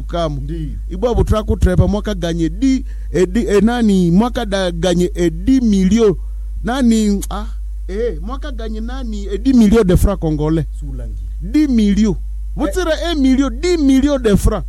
Bukamu ibwa butraku trepa mwaka ganye nani mwaka da ganye 10 millions nani mwaka ganye nani 10 millions de francs congolais Sulangi 10 millions vutira 1 million 10 millions de francs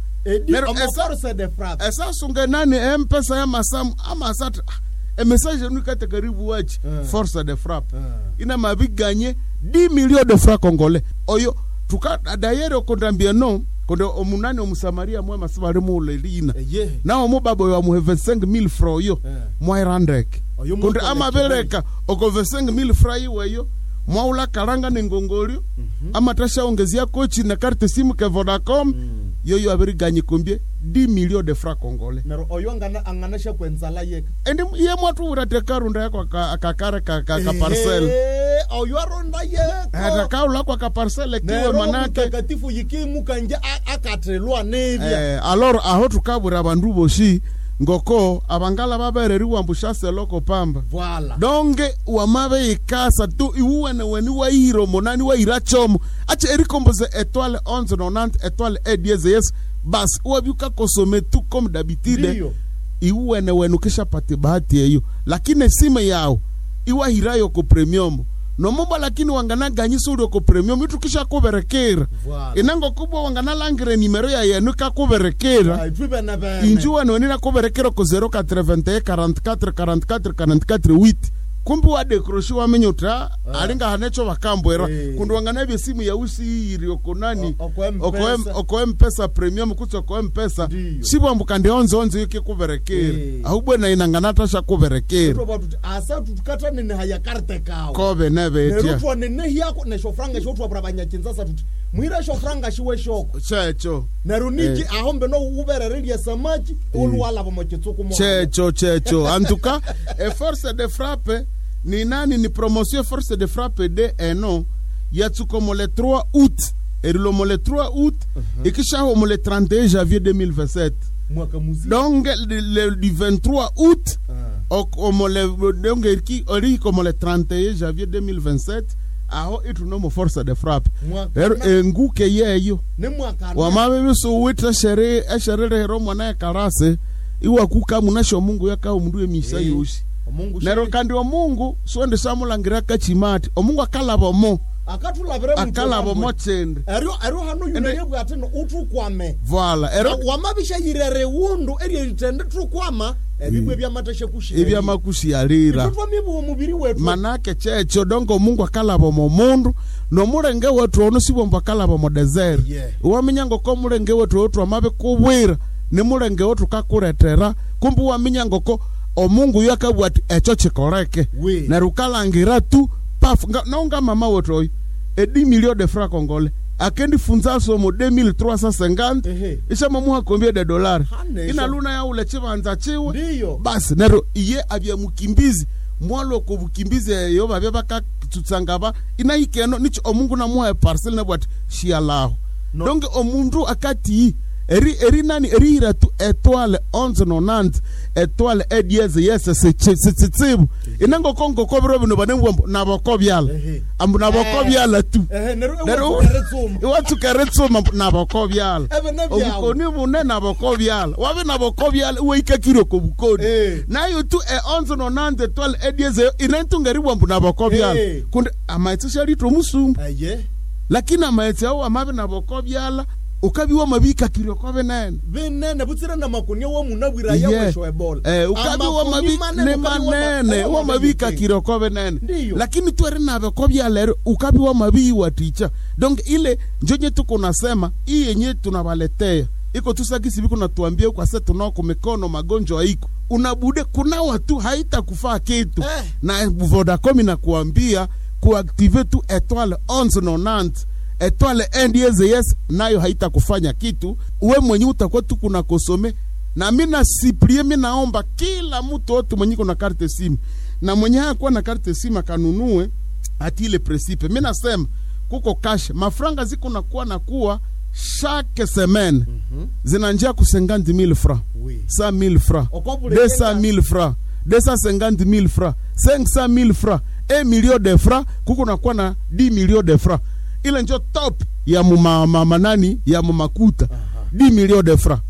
force de frappe esa sunga nani mpesa ya masamu ama asata message nous kata karibu watch force de frappe ina mabi gagné 10 millions de francs congolais oyo tuka d'ailleurs kondambia no kondo omunani omusamaria mwema sibari mu lelina na omubabo wa mu 25000 francs yo mwa randek kondo amabeleka oko 25000 francs yo mwaula karanga nengongolio ama tasha ongezia kochi na carte simu ke Vodacom yoyo abiri gagné combien 10 millions de francs congolais nero oyonga anganasha kwenzala yeka endi ye mwatu urate karunda yako akakare ka parcel oyo aronda yeka atakaula kwa parcel kiwe manake takatifu yikimu kanje akatelwa nevya alors aho tukabura bandu boshi ngoko abangala babereri wambushase loko pamba voilà donge wamabe ikasa tu iwene weni wa hiro monani wa irachomo ache erikomboze étoile 1190 étoile E10 bas wabyuka kosome tu comme d'habitude iwene wenu kisha pate bahati hiyo lakini sime yao iwa hirayo ko premium no momba lakini wangana ganyisuri ko premium itu kisha kuberekera inango kubwa wangana langire nimero ya yenu ka kuberekera injuwa no nina kuberekera ko 081 44 44 44 8 kumbi wa dekroshi wa menyota alinga hanecho wakambwera kundu wangana bye simu ya usi irioko nani oko mpesa premium kutso ko mpesa sibwa mbukande onze yake kuberekera ahubwe na inanganata sha kuberekera asa tutukata nene haya karte kao kobe nebe etia nerutwa nene yako na shofranga shotwa brabanya kinzasa tuti mwira shofranga shiwe shoko checho naruniki ahombe no uberereli ya samaki oluwala bomoketsuko mo checho antuka force de frappe ni nani ni promotion force de frappe de eno yatsuko mo le 3 août et le 3 août et kisha mo le 31 janvier 2027 donc le 23 août comme le comme le 31 janvier 2027 aho itunomo force de frappe nguke yeyo wamabe biso wita shere romo na karase iwa kuka munasho Mungu yaka umundu emisa yoshi nero kandi wa Mungu sonde samulangira kachimati omungu akalabo mo akalabo mo chende ero hanu yuneyebwe ateno utukwame voilà ero wamabisha yirere wundu eri litende tukwama ebibwe byamateshe kushira ebya makushi alira tutwa mibu omubiri wetu manake checho dongo Mungu akalabo mo mundu no murenge wetu ono sibomba akalabo mo desert wamenyango ko murenge wetu amabe kubwira ne murenge wetu kakuretera kumbu wamenyango ko omungu yakabwati echo chikoreke na rukalangira tu paf naunga mama wetu 10 millions de francs congolais akendi funza somo 2350 isha mamuha combien de dollars ina luna ya ule chibanza chiwe basi nero iye abya mukimbizi mwalo ko bukimbizi yo babya baka tutsangaba ina ikeno nicho omungu na muha parcel na bwati shialaho donc omundu akati eri nani eri ira tu étoile 1190 étoile E10 yes c'est tsibu inango kongo kobro bino banengwa nabokobyala ambu nabokobyala tu nero iwatu karetsoma nabokobyala obukoni bune nabokobyala wabe nabokobyala uweka kiro ko bukoni nayo tu 1190 étoile E10 inentungariwa mbu nabokobyala kunde amaitsha rito musumbu lakini amaitsa au amabe nabokobyala ukabiwa mabika kiro kwa benene butsira na makunya wo munabwira yawe sho ebola ukabiwa mabika ne manene wo mabika kiro kwa benene lakini tu ari nabe ko byalero ukabiwa mabiwa ticha donc ile njonye tuko nasema hii yenye tunabaletea iko tusakisi biko natuambia kwa sasa tunako mikono magonjwa iko unabude kuna watu haita kufaa kitu na Vodacom inakuambia kuactive tu étoile 1190 étoile E10 nayo haita kufanya kitu uwe mwenye utakuwa tu kuna kosome na mina siprie mina naomba kila mtu wote mwenye kuna carte simu na mwenye hakuwa na carte simu kanunue ati ile principe mina sema kuko cash mafranga ziko na kuwa chaque semaine zinanjia ku 50000 francs 100000 francs 200000 francs 250000 francs 500000 francs 1 million de francs kuko na kuwa na 10 millions de francs ile njo top ya mama nani ya mamakuta 10 millions de francs